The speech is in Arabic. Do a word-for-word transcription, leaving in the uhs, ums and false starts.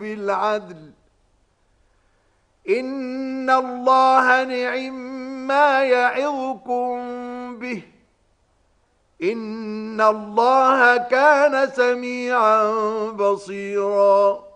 بالعدل إن الله نعم ما يعظكم به إن الله كان سميعا بصيرا